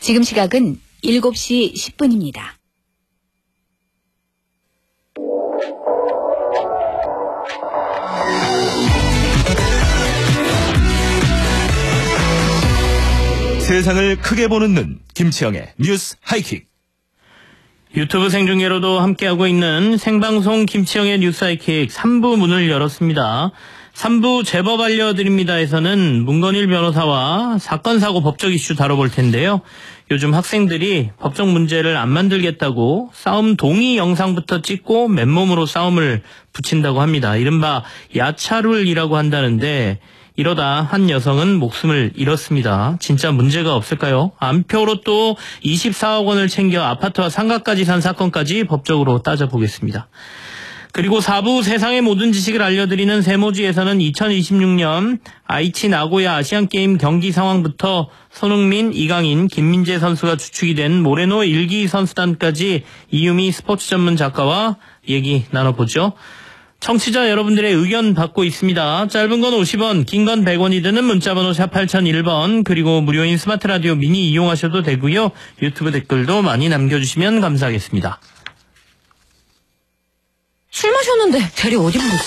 지금 시각은 7시 10분입니다. 세상을 크게 보는 눈, 김치영의 뉴스 하이킥. 유튜브 생중계로도 함께하고 있는 생방송 김치영의 뉴스 하이킥 3부 문을 열었습니다. 3부 제법 알려드립니다에서는 문건일 변호사와 사건 사고 법적 이슈 다뤄볼 텐데요. 요즘 학생들이 법적 문제를 안 만들겠다고 싸움 동의 영상부터 찍고 맨몸으로 싸움을 붙인다고 합니다. 이른바 야차룰이라고 한다는데 이러다 한 여성은 목숨을 잃었습니다. 진짜 문제가 없을까요? 암표로 또 24억 원을 챙겨 아파트와 상가까지 산 사건까지 법적으로 따져보겠습니다. 그리고 4부 세상의 모든 지식을 알려드리는 세모지에서는 2026년 아이치 나고야 아시안게임 경기 상황부터 손흥민, 이강인, 김민재 선수가 주축이 된 모레노 일기 선수단까지 이유미 스포츠 전문 작가와 얘기 나눠보죠. 청취자 여러분들의 의견 받고 있습니다. 짧은 건 50원, 긴 건 100원이 드는 문자번호 샵 8001번, 그리고 무료인 스마트 라디오 미니 이용하셔도 되고요. 유튜브 댓글도 많이 남겨주시면 감사하겠습니다. 술 마셨는데 대리 어디 보고